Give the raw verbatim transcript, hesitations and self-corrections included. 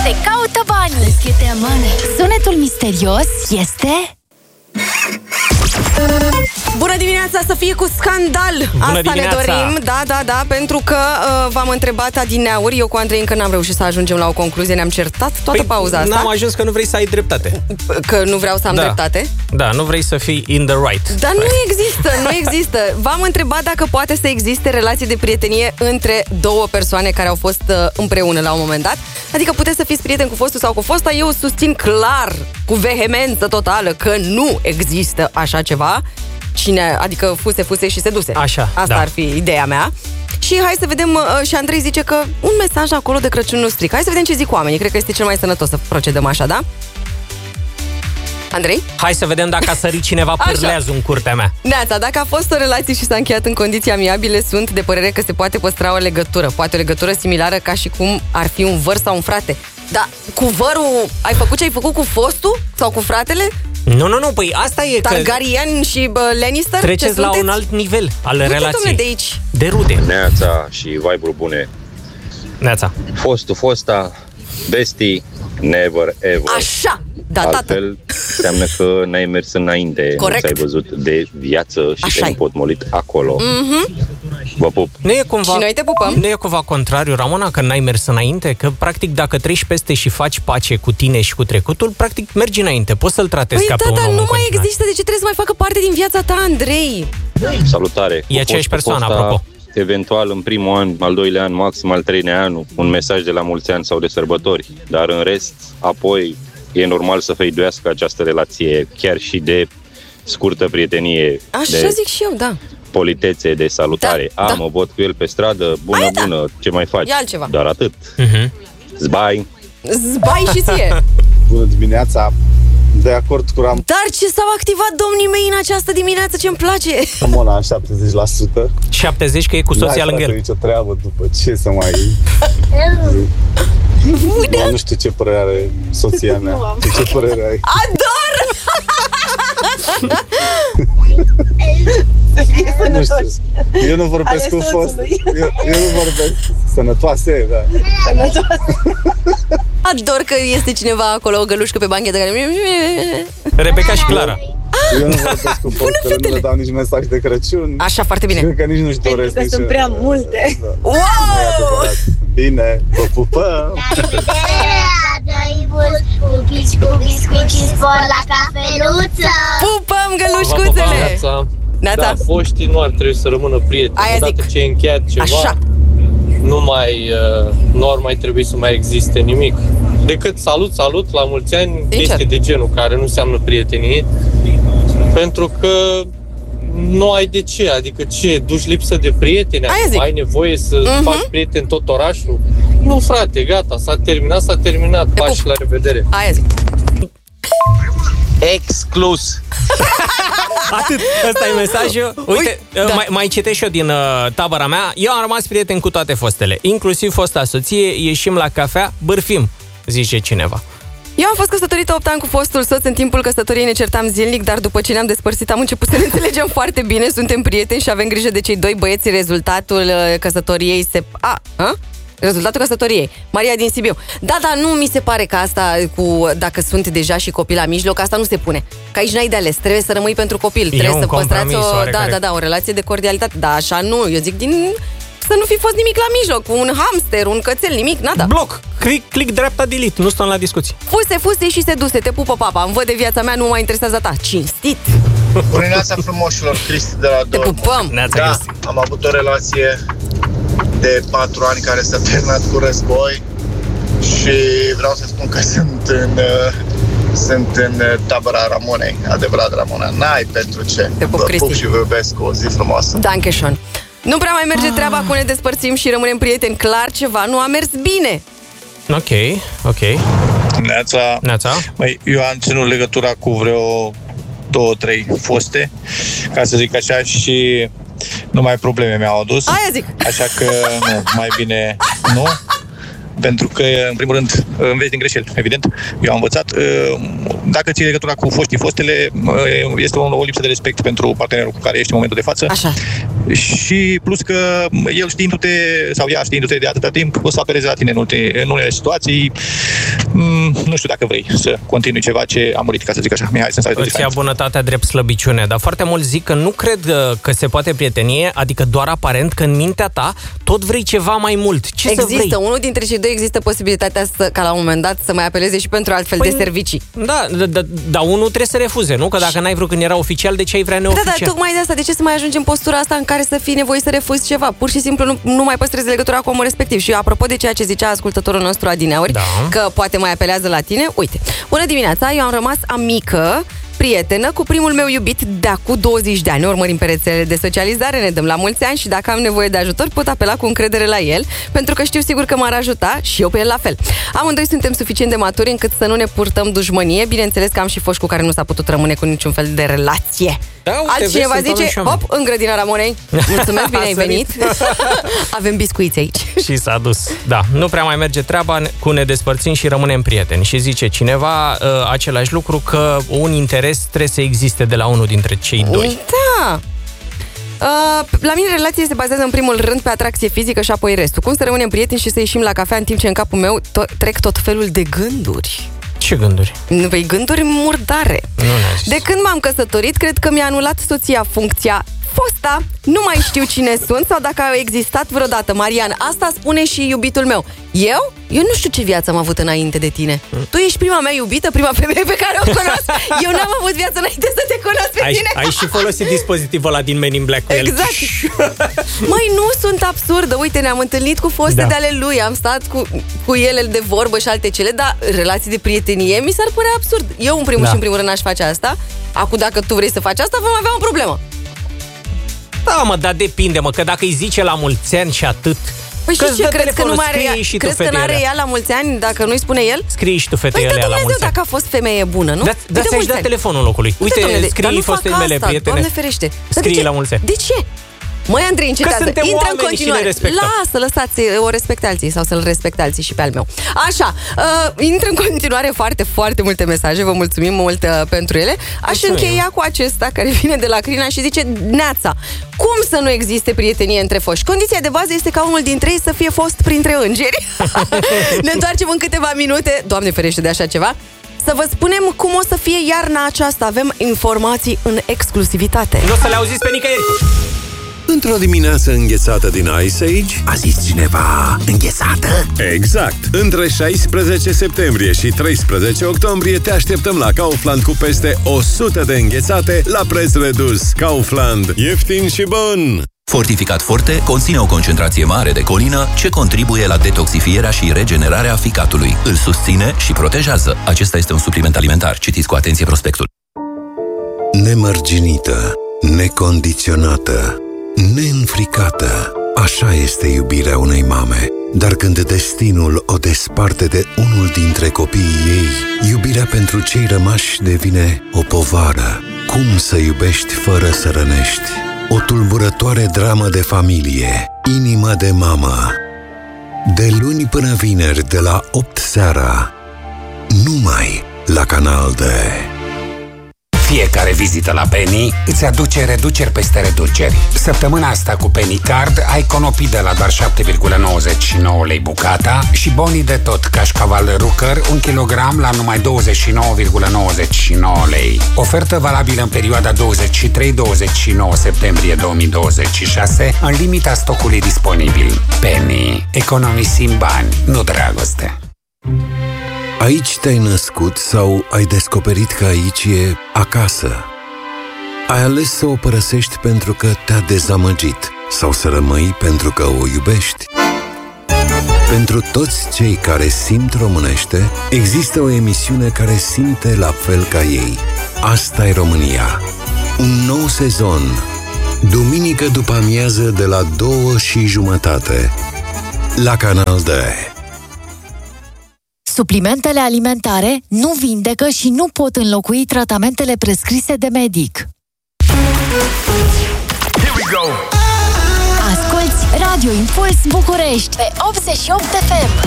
Te caută banii. Sunetul misterios este... Bună dimineața, să fie cu scandal. Bună Asta dimineața. ne dorim, da, da, da. Pentru că uh, v-am întrebat adineauri. Eu cu Andrei încă n-am reușit să ajungem la o concluzie. Ne-am certat toată Păi, pauza asta. n-am ajuns că nu vrei să ai dreptate. Că nu vreau să am Da. dreptate. Da, nu vrei să fii in the right. Dar nu există, nu există. V-am întrebat dacă poate să existe relații de prietenie între două persoane care au fost uh, împreună la un moment dat. Adică puteți să fiți prieteni cu fostul sau cu fosta. Eu susțin clar, cu vehemență totală, că nu există așa ceva. Cine, adică fuse, fuse și seduse. Așa, Asta da. ar fi ideea mea. Și hai să vedem, uh, și Andrei zice că un mesaj acolo de Crăciun nu strică. Hai să vedem ce zic oamenii. Cred că este cel mai sănătos să procedăm așa, da? Andrei? Hai să vedem dacă a sărit cineva pârleazul în curtea mea. Neața, dacă a fost o relație și s-a încheiat în condiții amiabile, sunt de părere că se poate păstra o legătură. Poate o legătură similară ca și cum ar fi un văr sau un frate. Dar cu vărul ai făcut ce ai făcut cu fostul? Sau cu fratele? Nu, nu, nu, păi asta e Targaryen că și bă, Lannister? treceți Ce la sunteți? un alt nivel al Uite, relației. dom'le, de aici. De rude. Neața și vibe-uri bune. Neața. Fostul, fosta, bestii, never ever. Așa, da, tată. Altfel înseamnă că n-ai mers înainte. Corect. Nu ți-ai văzut de viață și Așa-i. te-ai împotmolit acolo. Mhm. Vă pup. Nu e cumva, Și noi te pupăm. Nu e cumva contrariu, Ramona, că n-ai mers înainte? Că, practic, dacă treci peste și faci pace cu tine și cu trecutul, practic, mergi înainte. Poți să-l tratezi Păi ca da, pe un dar om nu în mai continuare. există. De ce trebuie să mai facă parte din viața ta, Andrei? Salutare. E Cu aceeași fostul, persoană, fosta, apropo. Eventual în primul an, al doilea an, maxim al treilea an, un mesaj de la mulți ani sau de sărbători. Dar în rest, apoi, e normal să făiduiască această relație, chiar și de scurtă prietenie, Așa de zic și eu, da. politețe, de salutare. Da, A, da. mă văd cu el pe stradă, bună, Aia da. bună, ce mai faci? E altceva. Doar atât. Mhm. Zbai! Zbai și ție. Bună dimineața, de acord cu Ramona Dar ce s-au activat domnii mei în această dimineață, ce-mi place. în șaptezeci la sută. șaptezeci că e cu soția lângă el. nicio treabă după ce să mai... Dar nu știu ce părere are soția mea. Tu ce părere ai? Ador! Nu știu. Eu nu vorbesc cu fost. Eu, eu nu vorbesc. Sănătoase, da. Ador că este cineva acolo, o gălușcă pe banchetă care... Rebecca și Clara. Eu nu vorbesc cu fostele, nu le dau nici mesaj de Crăciun. Așa, foarte Și bine. cred că nici nu-și doresc. Că sunt prea multe. Da. Wow! Nu e adevărat. Bine, vă pupăm! Pupăm gălușcuțele! Neața. Da, foștii nu ar trebui să rămână prieteni. Aia Odată zic. ce e încheiat ceva, Așa. nu mai uh, nu ar mai trebui să mai existe nimic. Decât salut, salut, la mulți ani, chestii de genul care nu înseamnă prietenie. Pentru că nu ai de ce, adică ce, duci lipsă de prieteni, Aia adică zic. ai nevoie să Mhm. faci prieteni tot orașul? Nu, frate, gata, s-a terminat, s-a terminat, Te pași, pup. la revedere. Aia zic. Exclus! Atât, ăsta e mesajul. Uite, Ui, da. mai, mai citesc și eu din uh, tabăra mea. Eu am rămas prieten cu toate fostele, inclusiv fosta soție, ieșim la cafea, bârfim, zice cineva. Eu am fost căsătorită opt ani cu fostul soț. În timpul căsătoriei ne certam zilnic, dar după ce ne-am despărțit am început să ne înțelegem foarte bine. Suntem prieteni și avem grijă de cei doi băieți. Rezultatul uh, căsătoriei se... A, a? Rezultatul căsătoriei. Maria din Sibiu. Da, dar nu mi se pare că asta cu dacă sunt deja și copii la mijloc, asta nu se pune. Că aici n-ai de ales, trebuie să rămâi pentru copil. Trebuie un să păstrați compromis o, oarecare. da, da, da, o relație de cordialitate. Da, așa nu. Eu zic din să nu fi fost nimic la mijloc, un hamster, un cățel, nimic, nada. Bloc, click, click dreapta, delete, nu stăm la discuții. Fuse, fuse și seduse, te pupă papa. Îmi văd de viața mea, nu mă interesează ta. Cinstit. Bună dimineața, frumoșilor, Cristi de la Te Dorm. pupăm. Neața, Da, Cristi. am avut o relație de patru ani care s-a terminat cu război și vreau să spun că sunt în, uh, sunt în uh, tabăra Ramonei, adevărat Ramona. N-ai pentru ce. Te pup, Vă Cristi. pup și vă iubesc, o zi frumoasă. Dankeschön. Nu prea mai merge treaba cu ne despărțim și rămânem prieteni. Clar, ceva nu a mers bine. Ok, ok. Neața. Neața. Măi, eu am ținut legătura cu vreo două, trei foste, ca să zic așa, și numai probleme mi-au adus. Aia zic. Așa că, nu, mai bine nu. pentru că, în primul rând, înveți din greșeli, evident. Eu am învățat. Dacă ții legătura cu foștii, fostele, este o, o lipsă de respect pentru partenerul cu care ești în momentul de față. Așa. Și plus că el știindu-te, sau ea știindu-te de atâta timp, o să apeleze la tine în, ulte, în unele situații. Nu știu dacă vrei să continui ceva ce a murit, ca să zic așa. Mihai, îți ia bunătatea drept slăbiciune, dar foarte mulți zic că nu cred că se poate prietenie, adică doar aparent, că în mintea ta tot vrei ceva mai mult. Ce există, să vrei? unul dintre cei doi există posibilitatea să, ca la un moment dat să mai apeleze și pentru altfel păi, de servicii. Da, dar da, da, unul trebuie să refuze, nu? Că dacă n-ai vrut când era oficial, de ce ai vrea neoficial? Da, da, tocmai de asta. De ce să mai ajungi în postura asta în care să fii nevoit să refuzi ceva? Pur și simplu nu, nu mai păstrezi legătura cu omul respectiv. Și apropo de ceea ce zicea ascultătorul nostru adineauri, da. Că poate mai apelează la tine, uite. Bună dimineața, eu am rămas amică, prietenă cu primul meu iubit de acum douăzeci de ani. Ne urmărim pe rețelele de socializare, ne dăm la mulți ani și dacă am nevoie de ajutor pot apela cu încredere la el, pentru că știu sigur că m-ar ajuta și eu pe el la fel. Amândoi suntem suficient de maturi încât să nu ne purtăm dușmănie. Bineînțeles că am și foști cu care nu s-a putut rămâne cu niciun fel de relație. Da, uite, altcineva vezi, zice, hop, în grădina Ramonei. Mulțumesc, bine ai venit. Avem biscuiți aici. Și s-a dus. Da, nu prea mai merge treaba, cu ne despărțim și rămânem prieteni. Și zice cineva uh, același lucru, că un interes trebuie să existe de la unul dintre cei doi. Da. Uh, la mine relația se bazează în primul rând pe atracție fizică și apoi restul. Cum să rămânem prieteni și să ieșim la cafea în timp ce în capul meu to- trec tot felul de gânduri. Ce gânduri? Păi gânduri murdare. De când m-am căsătorit, cred că mi-a anulat soția funcția fosta, nu mai știu cine sunt sau dacă au existat vreodată. Marian, asta spune și iubitul meu. Eu? Eu nu știu ce viață am avut înainte de tine. Hmm. Tu ești prima mea iubită, prima femeie pe care o cunosc. Eu n-am avut viață înainte să te cunosc pe ai, tine. Ai și folosit dispozitivul ăla din Men in Black cu exact. el. Măi, nu sunt absurdă. Uite, ne-am întâlnit cu foste da. de ale lui, am stat cu, cu ele de vorbă și alte cele, dar relații de prietenie mi s-ar părea absurd. Eu, în primul da. și în primul rând, aș face asta. Acum, dacă tu vrei să faci asta, vom avea o problemă. Da, mă, dar depinde, mă, că dacă îi zice la mulți ani și atât... Păi și ce, crezi că nu mai are ea, crezi că n-are ea la mulți ani dacă nu-i spune el? Scrii și tu fetele păi, alea la mulți ani. dacă a fost femeie bună, nu? Da-ți aș da telefonul locului. Uite, Uite scrii fostele mele prietene. Doamne ferește. Scrii la mulți ani. De ce? Măi, Andrei, încitează. Intră în continuare. Lasă, lăsați, o respecte alții sau să-l respecte alții și pe al meu. Așa, uh, intră în continuare foarte, foarte multe mesaje. Vă mulțumim mult uh, pentru ele. Aș mulțumim. încheia cu acesta care vine de la Crina și zice: Neața, cum să nu existe prietenie între foști? Condiția de bază este ca unul dintre ei să fie fost printre îngeri. Ne întoarcem în câteva minute. Doamne ferește de așa ceva. Să vă spunem cum o să fie iarna aceasta. Avem informații în exclusivitate. Nu o să le auziți pe nicăieri. Într-o dimineață înghețată din Ice Age, a zis cineva înghețată? Exact! Între șaisprezece septembrie și treisprezece octombrie te așteptăm la Kaufland cu peste o sută de înghețate la preț redus. Kaufland. Ieftin și bun! Fortificat Forte conține o concentrație mare de colină ce contribuie la detoxifierea și regenerarea ficatului. Îl susține și protejează. Acesta este un supliment alimentar. Citiți cu atenție prospectul. Nemărginită, necondiționată, neînfricată. Așa este iubirea unei mame. Dar când destinul o desparte de unul dintre copiii ei, iubirea pentru cei rămași devine o povară. Cum să iubești fără să rănești? O tulburătoare dramă de familie, Inima de mamă. De luni până vineri, de la opt seara, numai la Canal D. Fiecare vizită la Penny îți aduce reduceri peste reduceri. Săptămâna asta cu Penny Card ai conopii de la doar șapte virgulă nouăzeci și nouă lei bucata și bonii de tot cașcaval Rucker un kilogram la numai douăzeci și nouă virgulă nouăzeci și nouă lei. Ofertă valabilă în perioada douăzeci și trei douăzeci și nouă septembrie două mii douăzeci și șase, în limita stocului disponibil. Penny. Economisim bani, nu dragoste. Aici te-ai născut sau ai descoperit că aici e acasă? Ai ales să o părăsești pentru că te-a dezamăgit sau să rămâi pentru că o iubești? Pentru toți cei care simt românește, există o emisiune care simte la fel ca ei. Asta e România. Un nou sezon. Duminică după amiază de la două și jumătate. La Canal D. Suplimentele alimentare nu vindecă și nu pot înlocui tratamentele prescrise de medic. Here we go. Asculți Radio Impuls București pe optzeci și opt F M.